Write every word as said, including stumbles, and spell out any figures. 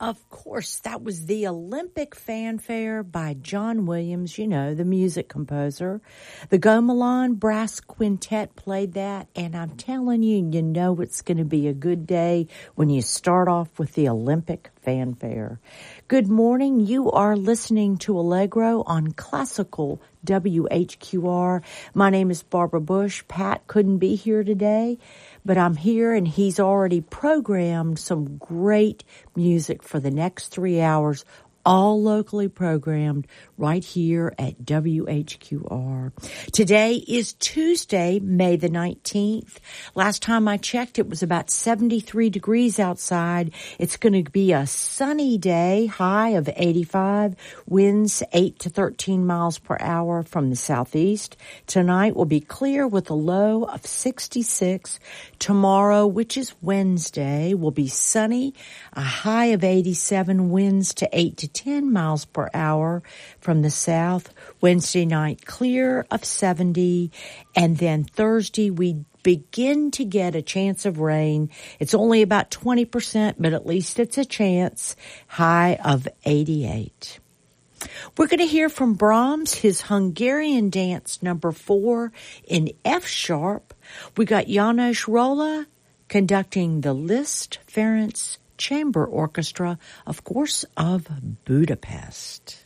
Of course, that was the Olympic Fanfare by John Williams, you know, the music composer. The Gamelan Brass Quintet played that, and I'm telling you, you know it's going to be a good day when you start off with the Olympic Fanfare. Good morning. You are listening to Allegro on Classical W H Q R. My name is Barbara Bush. Pat couldn't be here today, but I'm here, and he's already programmed some great music for the next three hours, all locally programmed right here at W H Q R. Today is Tuesday, May the nineteenth. Last time I checked, it was about seventy-three degrees outside. It's going to be a sunny day, high of eighty-five, winds eight to thirteen miles per hour from the southeast. Tonight will be clear with a low of sixty-six. Tomorrow, which is Wednesday, will be sunny, a high of eighty-seven, winds to eight to ten miles per hour from the south. Wednesday night, clear of seventy. And then Thursday, we begin to get a chance of rain. It's only about twenty percent, but at least it's a chance. High of eighty-eight. We're going to hear from Brahms, his Hungarian Dance number four in F sharp. We got János Róla conducting the Liszt Ferenc Chamber Orchestra, of course, of Budapest.